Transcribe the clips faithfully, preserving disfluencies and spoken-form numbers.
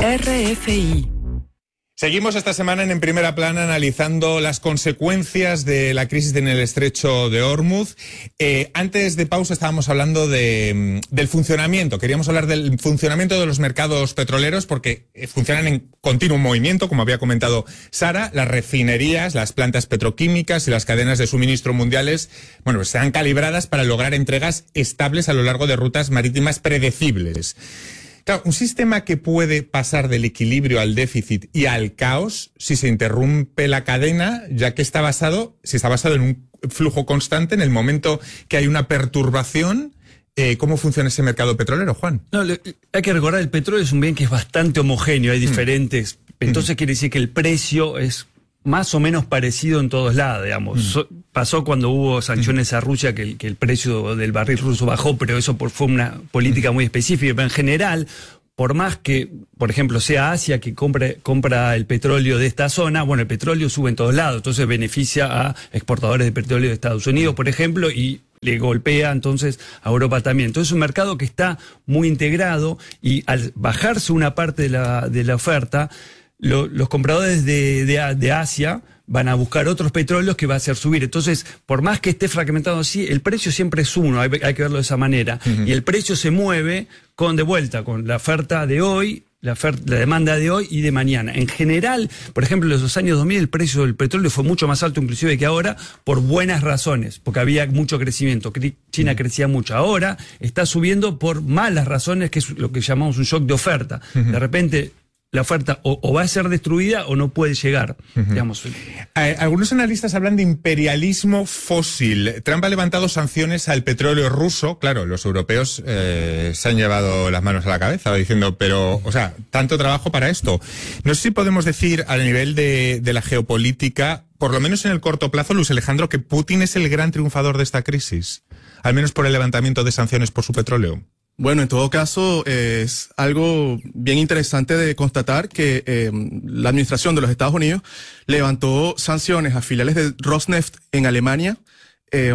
R F I. Seguimos esta semana en En Primera Plana analizando las consecuencias de la crisis en el estrecho de Hormuz. Eh, antes de pausa estábamos hablando de, del funcionamiento. Queríamos hablar del funcionamiento de los mercados petroleros porque funcionan en continuo movimiento, como había comentado Sara. Las refinerías, las plantas petroquímicas y las cadenas de suministro mundiales, bueno, pues están calibradas para lograr entregas estables a lo largo de rutas marítimas predecibles. Claro, un sistema que puede pasar del equilibrio al déficit y al caos si se interrumpe la cadena, ya que está basado, si está basado en un flujo constante, en el momento que hay una perturbación. Eh, ¿Cómo funciona ese mercado petrolero, Juan? No, le, hay que recordar, el petróleo es un bien que es bastante homogéneo, hay diferentes. Mm. Entonces mm. quiere decir que el precio es más o menos parecido en todos lados, digamos. Mm. So, pasó cuando hubo sanciones mm. a Rusia que el, que el precio del barril ruso bajó, pero eso por, fue una política mm. muy específica. Pero en general, por más que, por ejemplo, sea Asia que compre, compra el petróleo de esta zona, bueno, el petróleo sube en todos lados, entonces beneficia a exportadores de petróleo de Estados Unidos, por ejemplo, y le golpea entonces a Europa también. Entonces es un mercado que está muy integrado y al bajarse una parte de la, de la oferta, Lo, los compradores de, de, de Asia van a buscar otros petróleos que va a hacer subir. Entonces, por más que esté fragmentado así, el precio siempre es uno, hay, hay que verlo de esa manera. Uh-huh. Y el precio se mueve con de vuelta, con la oferta de hoy, la, oferta, la demanda de hoy y de mañana. En general, por ejemplo, en los años dos mil el precio del petróleo fue mucho más alto inclusive que ahora, por buenas razones, porque había mucho crecimiento. China crecía mucho. Ahora está subiendo por malas razones, que es lo que llamamos un shock de oferta. Uh-huh. De repente la oferta o, o va a ser destruida o no puede llegar. Uh-huh. Digamos. Eh, algunos analistas hablan de imperialismo fósil. Trump ha levantado sanciones al petróleo ruso. Claro, los europeos eh, se han llevado las manos a la cabeza diciendo, pero, o sea, tanto trabajo para esto. No sé si podemos decir a nivel de, de la geopolítica, por lo menos en el corto plazo, Luis Alejandro, que Putin es el gran triunfador de esta crisis, al menos por el levantamiento de sanciones por su petróleo. Bueno, en todo caso, eh, es algo bien interesante de constatar que eh, la administración de los Estados Unidos levantó sanciones a filiales de Rosneft en Alemania, eh,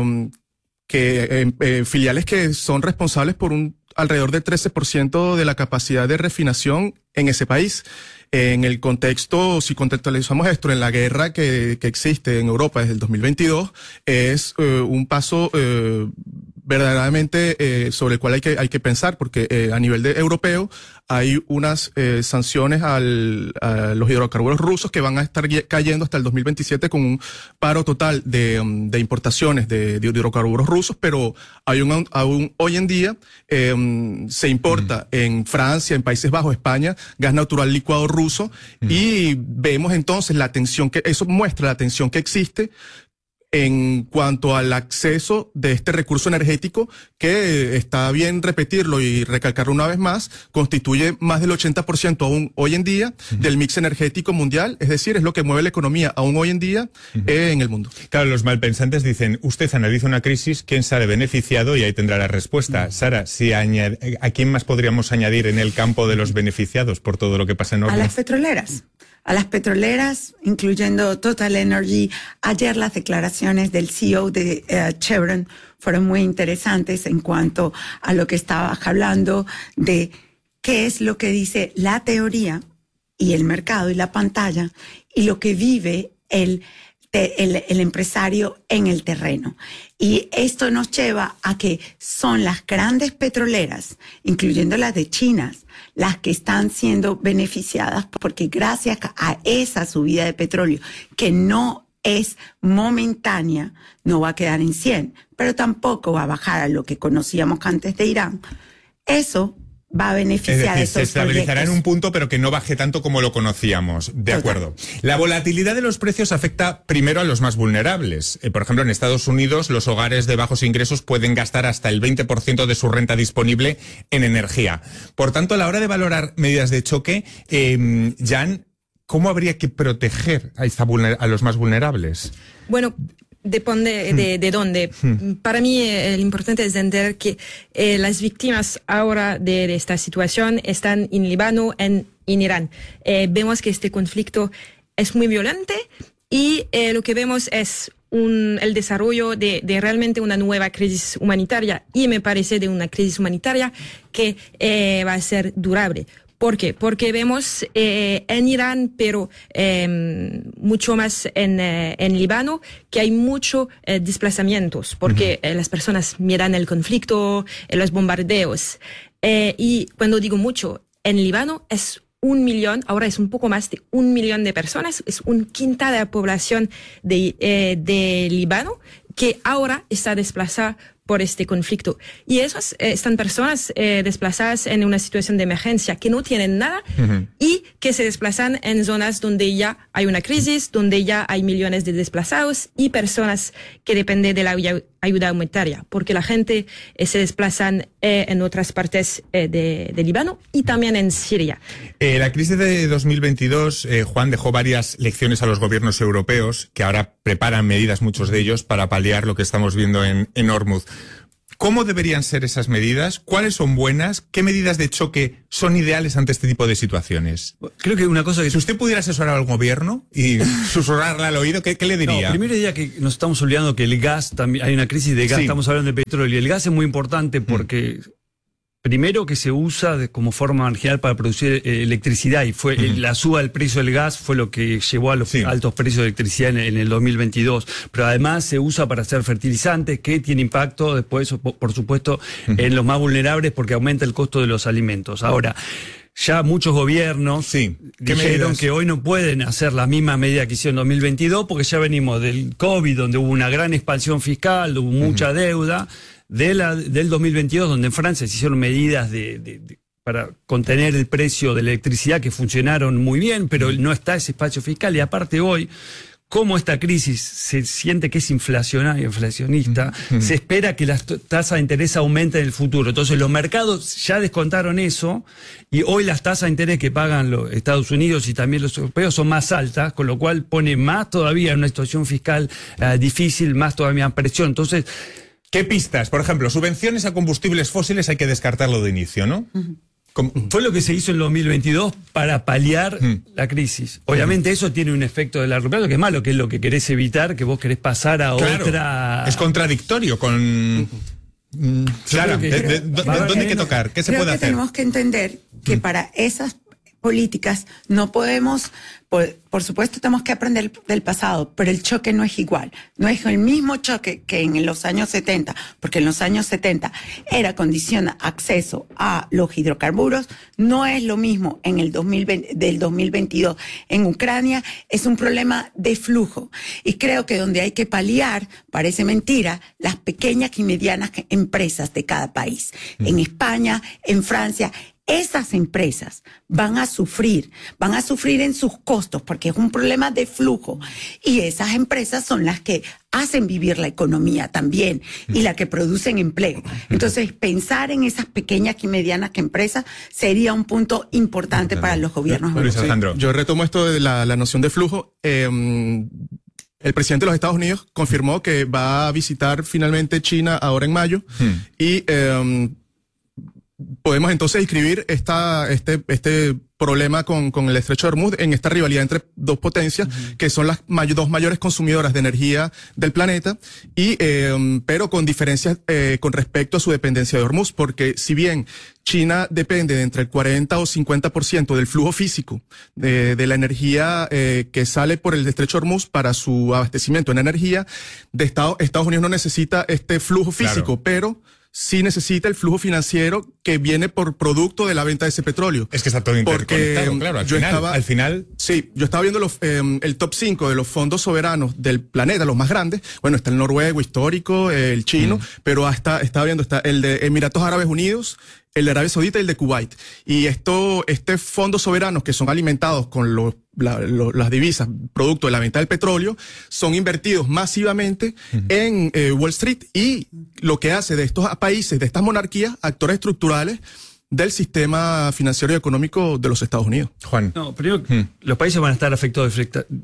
que eh, eh, filiales que son responsables por un alrededor del trece por ciento de la capacidad de refinación en ese país. En el contexto, si contextualizamos esto, en la guerra que, que existe en Europa desde el dos mil veintidós, es eh, un paso eh, verdaderamente eh, sobre el cual hay que hay que pensar, porque eh, a nivel de europeo hay unas eh, sanciones al, a los hidrocarburos rusos que van a estar cayendo hasta el dos mil veintisiete con un paro total de, de importaciones de, de hidrocarburos rusos, pero hay un, aún hoy en día eh, se importa mm. en Francia, en Países Bajos, España, gas natural licuado ruso, mm. y vemos entonces la tensión que, eso muestra la tensión que existe en cuanto al acceso de este recurso energético que, está bien repetirlo y recalcarlo una vez más, constituye más del ochenta por ciento aún hoy en día uh-huh. del mix energético mundial, es decir, es lo que mueve la economía aún hoy en día uh-huh. eh, en el mundo. Claro, los malpensantes dicen, usted analiza una crisis, ¿quién sale beneficiado? Y ahí tendrá la respuesta. Uh-huh. Sara, si añade, ¿a quién más podríamos añadir en el campo de los beneficiados por todo lo que pasa en Hormuz? A las petroleras. A las petroleras, incluyendo Total Energy. Ayer las declaraciones del C E O de uh, Chevron fueron muy interesantes en cuanto a lo que estaba hablando de qué es lo que dice la teoría y el mercado y la pantalla y lo que vive el, el, el empresario en el terreno. Y esto nos lleva a que son las grandes petroleras, incluyendo las de China, las que están siendo beneficiadas porque gracias a esa subida de petróleo, que no es momentánea, no va a quedar en cien, pero tampoco va a bajar a lo que conocíamos antes de Irán. Eso va a beneficiar a esos proyectos. Se estabilizará en un punto, pero que no baje tanto como lo conocíamos. De Total. Acuerdo. La volatilidad de los precios afecta primero a los más vulnerables. Eh, por ejemplo, en Estados Unidos, los hogares de bajos ingresos pueden gastar hasta el veinte por ciento de su renta disponible en energía. Por tanto, a la hora de valorar medidas de choque, eh, Jan, ¿cómo habría que proteger a, esta vulner- a los más vulnerables? Bueno, depende de, de dónde. Hmm. Para mí eh, lo importante es entender que eh, las víctimas ahora de, de esta situación están en Líbano, en, en Irán. Eh, vemos que este conflicto es muy violento y eh, lo que vemos es un, el desarrollo de, de realmente una nueva crisis humanitaria y me parece de una crisis humanitaria que eh, va a ser durable. ¿Por qué? Porque vemos eh, en Irán, pero eh, mucho más en, eh, en Líbano, que hay muchos eh, desplazamientos, porque uh-huh. eh, las personas miran el conflicto, eh, los bombardeos. Eh, y cuando digo mucho, en Líbano es un millón, ahora es un poco más de un millón de personas, es un quinta de la población de, eh, de Líbano, que ahora está desplazada por este conflicto. Y esas eh, están personas eh, desplazadas en una situación de emergencia, que no tienen nada uh-huh. y que se desplazan en zonas donde ya hay una crisis, donde ya hay millones de desplazados y personas que dependen de la ayuda humanitaria, porque la gente eh, se desplazan eh, en otras partes eh, de, de Líbano y también en Siria. Eh, la crisis de dos mil veintidós, eh, Juan, dejó varias lecciones a los gobiernos europeos, que ahora preparan medidas, muchos de ellos, para paliar lo que estamos viendo en, en Hormuz. ¿Cómo deberían ser esas medidas? ¿Cuáles son buenas? ¿Qué medidas de choque son ideales ante este tipo de situaciones? Creo que una cosa que... Si usted pudiera asesorar al gobierno y susurrarle al oído, ¿qué, qué le diría? No, primero diría que nos estamos olvidando que el gas, también hay una crisis de gas, sí. Estamos hablando de petróleo, y el gas es muy importante porque... Mm. Primero que se usa de, como forma marginal para producir eh, electricidad, y fue uh-huh. la suba del precio del gas fue lo que llevó a los sí. altos precios de electricidad en, en el dos mil veintidós. Pero además se usa para hacer fertilizantes, que tiene impacto después, por, por supuesto, uh-huh. en los más vulnerables, porque aumenta el costo de los alimentos. Ahora, ya muchos gobiernos sí. dijeron medidas? que hoy no pueden hacer la misma medida que hicieron en dos mil veintidós, porque ya venimos del COVID, donde hubo una gran expansión fiscal, hubo mucha uh-huh. deuda. De la, del dos mil veintidós, donde en Francia se hicieron medidas de, de, de, para contener el precio de la electricidad que funcionaron muy bien, pero no está ese espacio fiscal. Y aparte hoy, como esta crisis se siente que es inflacionaria, inflacionista, mm-hmm. se espera que las tasas de interés aumenten en el futuro. Entonces los mercados ya descontaron eso, y hoy las tasas de interés que pagan los Estados Unidos y también los europeos son más altas, con lo cual pone más todavía en una situación fiscal uh, difícil, más todavía presión. Entonces... ¿Qué pistas? Por ejemplo, subvenciones a combustibles fósiles hay que descartarlo de inicio, ¿no? Uh-huh. Como... Fue lo que se hizo en el dos mil veintidós para paliar uh-huh. la crisis. Obviamente uh-huh. eso tiene un efecto de largo plazo, que es malo, que es lo que querés evitar, que vos querés pasar a claro, otra... Es contradictorio con... Uh-huh. Claro, que... de, de, de, ¿dónde hay que tocar? ¿Qué se Creo puede que hacer? Tenemos que entender que uh-huh. para esas políticas no podemos... Por, por supuesto, tenemos que aprender del pasado, pero el choque no es igual. No es el mismo choque que en los años setenta, porque en los años setenta era condición acceso a los hidrocarburos. No es lo mismo en el dos mil veinte, del dos mil veintidós. En Ucrania es un problema de flujo. Y creo que donde hay que paliar, parece mentira, las pequeñas y medianas empresas de cada país. Mm. En España, en Francia... Esas empresas van a sufrir, van a sufrir en sus costos porque es un problema de flujo, y esas empresas son las que hacen vivir la economía también y las que producen empleo. Entonces, pensar en esas pequeñas y medianas empresas sería un punto importante para los gobiernos. Luis Alejandro. Sí, yo retomo esto de la, la noción de flujo. Eh, El presidente de los Estados Unidos confirmó que va a visitar finalmente China ahora en mayo hmm. y eh, podemos entonces inscribir esta, este, este problema con, con el estrecho de Hormuz en esta rivalidad entre dos potencias, uh-huh. que son las may- dos mayores consumidoras de energía del planeta, y eh, pero con diferencias eh, con respecto a su dependencia de Hormuz, porque si bien China depende de entre el cuarenta o cincuenta por ciento del flujo físico de, de la energía eh, que sale por el estrecho de Hormuz para su abastecimiento en energía, de Estados, Estados Unidos no necesita este flujo físico, claro. pero sí necesita el flujo financiero que viene por producto de la venta de ese petróleo. Es que está todo interconectado, porque, claro, al yo final, estaba, al final... Sí, yo estaba viendo los, eh, el top cinco de los fondos soberanos del planeta, los más grandes. Bueno, está el noruego histórico, el chino, mm. pero hasta estaba viendo está el de Emiratos Árabes Unidos, el de Arabia Saudita y el de Kuwait. Y esto, este fondos soberanos que son alimentados con los, la, lo, las divisas producto de la venta del petróleo, son invertidos masivamente uh-huh. en eh, Wall Street, y lo que hace de estos países, de estas monarquías, actores estructurales del sistema financiero y económico de los Estados Unidos. Juan. No, primero, hmm. los países van a estar afectados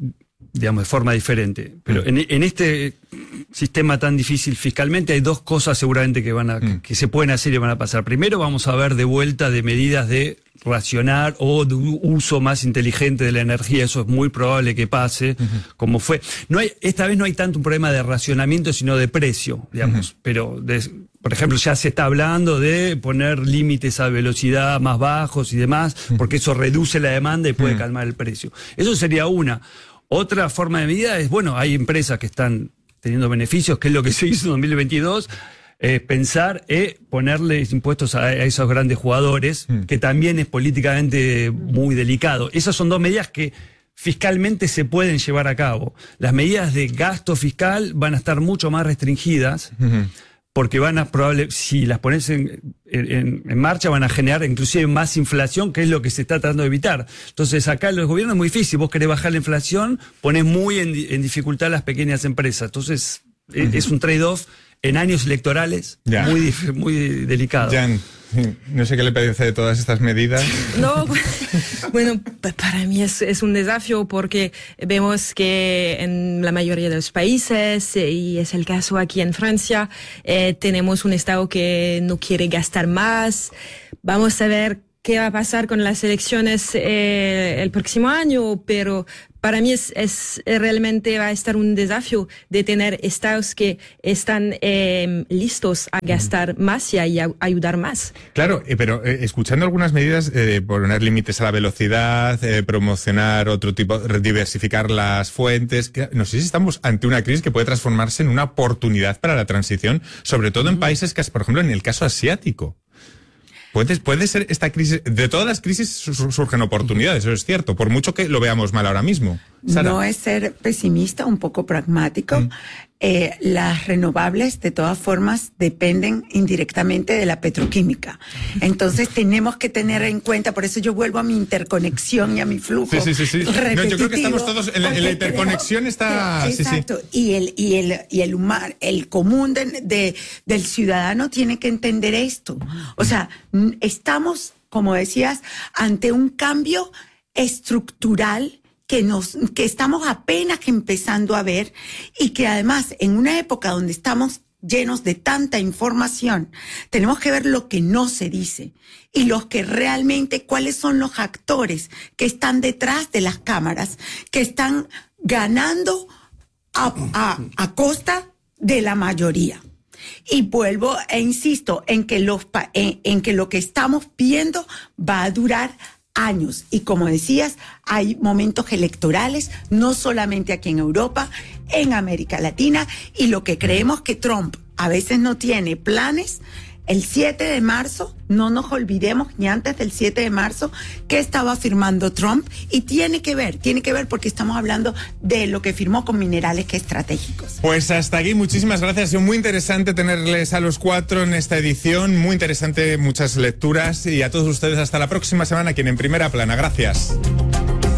digamos, de forma diferente. Pero en, en este sistema tan difícil fiscalmente hay dos cosas seguramente que van a, mm. que se pueden hacer y van a pasar. Primero vamos a ver de vuelta de medidas de racionar o de uso más inteligente de la energía. Eso es muy probable que pase, uh-huh. como fue. No hay, esta vez no hay tanto un problema de racionamiento, sino de precio, digamos. Uh-huh. Pero, de, por ejemplo, ya se está hablando de poner límites a velocidad más bajos y demás, uh-huh. porque eso reduce la demanda y puede uh-huh. calmar el precio. Eso sería una. Otra forma de medida es, bueno, hay empresas que están teniendo beneficios, que es lo que se hizo en dos mil veintidós, Eh, pensar eh, ponerles impuestos a, a esos grandes jugadores, mm. que también es políticamente muy delicado. Esas son dos medidas que fiscalmente se pueden llevar a cabo. Las medidas de gasto fiscal van a estar mucho más restringidas, mm-hmm. porque van a probable, si las pones en, en, en marcha, van a generar inclusive más inflación, que es lo que se está tratando de evitar. Entonces acá los gobiernos es muy difícil. Vos querés bajar la inflación, ponés muy en, en dificultad a las pequeñas empresas. Entonces mm-hmm. es un trade-off en años electorales, ya. muy, muy delicado. Jan, no sé qué le parece de todas estas medidas. No, bueno, para mí es, es un desafío porque vemos que en la mayoría de los países, y es el caso aquí en Francia, eh, tenemos un Estado que no quiere gastar más. Vamos a ver qué va a pasar con las elecciones eh, el próximo año, pero para mí es, es realmente va a estar un desafío de tener estados que están eh, listos a gastar más y a, y a ayudar más. Claro, eh, pero eh, escuchando algunas medidas, eh, poner límites a la velocidad, eh, promocionar otro tipo, diversificar las fuentes, que, no sé si estamos ante una crisis que puede transformarse en una oportunidad para la transición, sobre todo en países que, por ejemplo, en el caso asiático. Puede, puede ser esta crisis, de todas las crisis surgen oportunidades, eso es cierto, por mucho que lo veamos mal ahora mismo. Sara. No es ser pesimista, un poco pragmático. Mm. Eh, las renovables, de todas formas, dependen indirectamente de la petroquímica. Entonces tenemos que tener en cuenta, por eso yo vuelvo a mi interconexión y a mi flujo. Sí, sí, sí, sí. No, yo creo que estamos todos en la, en la interconexión creo, está. Pero, exacto. Sí, sí. Y el y el y el humano, el común de, de, del ciudadano tiene que entender esto. O sea, estamos, como decías, ante un cambio estructural que nos, que estamos apenas empezando a ver y que además en una época donde estamos llenos de tanta información, tenemos que ver lo que no se dice y los que realmente, cuáles son los actores que están detrás de las cámaras, que están ganando a, a, a costa de la mayoría. Y vuelvo e insisto en que, los, en, en que lo que estamos viendo va a durar años. Y como decías, hay momentos electorales, no solamente aquí en Europa, en América Latina, y lo que creemos que Trump a veces no tiene planes. El siete de marzo, no nos olvidemos ni antes del siete de marzo, que estaba firmando Trump, y tiene que ver, tiene que ver porque estamos hablando de lo que firmó con minerales que estratégicos. Pues hasta aquí, muchísimas gracias. Ha sido muy interesante tenerles a los cuatro en esta edición, muy interesante, muchas lecturas, y a todos ustedes hasta la próxima semana aquí en En Primera Plana. Gracias.